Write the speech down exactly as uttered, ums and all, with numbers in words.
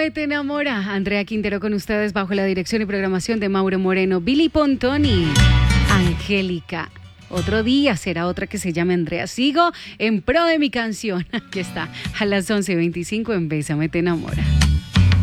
Bésame te enamora. Andrea Quintero con ustedes bajo la dirección y programación de Mauro Moreno, Billy Pontoni, Angélica. Otro día será otra que se llame Andrea. Sigo en pro de mi canción. Aquí está, a las once y veinticinco en Bésame te enamora.